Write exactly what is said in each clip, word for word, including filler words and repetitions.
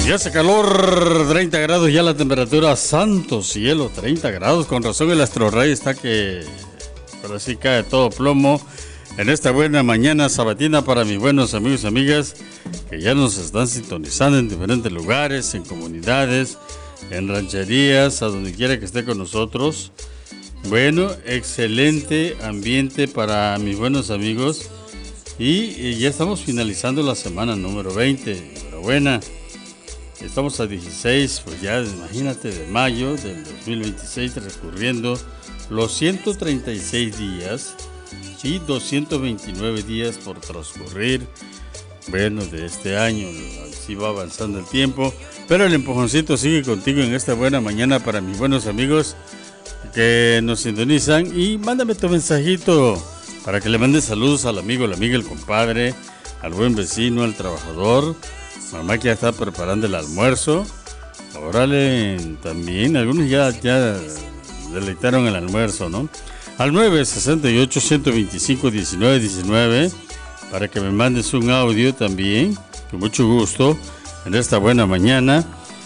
Y hace calor, treinta grados ya la temperatura, santo cielo, treinta grados. Con razón el Astro Rey está que ahora sí cae todo plomo en esta buena mañana sabatina para mis buenos amigos y amigas que ya nos están sintonizando en diferentes lugares, en comunidades, en rancherías, a donde quiera que esté con nosotros. Bueno, excelente ambiente para mis buenos amigos y, y ya estamos finalizando la semana número veinte. Enhorabuena. Estamos a dieciséis, pues ya imagínate, de mayo del dos mil veintiséis, transcurriendo los ciento treinta y seis días y doscientos veintinueve días por transcurrir, bueno, de este año. Así va avanzando el tiempo, pero el empujoncito sigue contigo en esta buena mañana para mis buenos amigos que nos sintonizan. Y mándame tu mensajito para que le mandes saludos al amigo, la amiga, el compadre, al buen vecino, al trabajador. Mamá que ya está preparando el almuerzo. Órale, también algunos ya, ya deleitaron el almuerzo, ¿no? Al nueve sesenta y ocho, ciento veinticinco, diecinueve diecinueve para que me mandes un audio también, con mucho gusto, en esta buena mañana.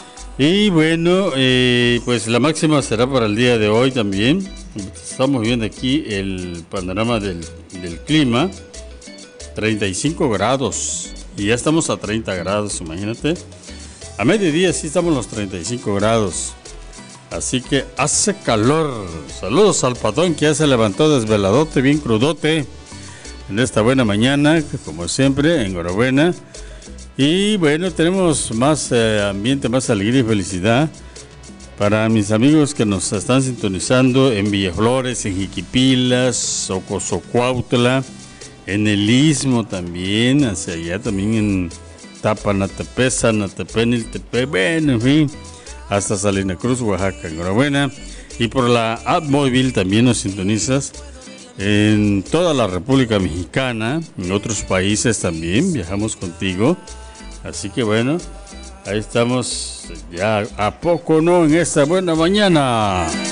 Y bueno, eh, pues la máxima será para el día de hoy también. Estamos viendo aquí el panorama del, del clima, treinta y cinco grados. Y ya estamos a treinta grados, imagínate. A mediodía sí estamos a los treinta y cinco grados. Así que hace calor. Saludos al patón que ya se levantó desveladote, bien crudote, en esta buena mañana, como siempre, enhorabuena. Y bueno, tenemos más eh, ambiente, más alegría y felicidad para mis amigos que nos están sintonizando en Villaflores, en Jiquipilas, Socosocuautla, en el Istmo también, hacia allá también en Tapanatepec, Sanatepec, bueno, en fin, hasta Salina Cruz, Oaxaca, enhorabuena. Y por la app móvil también nos sintonizas en toda la República Mexicana, en otros países también, viajamos contigo. Así que bueno, ahí estamos ya a poco, ¿no? En esta buena mañana.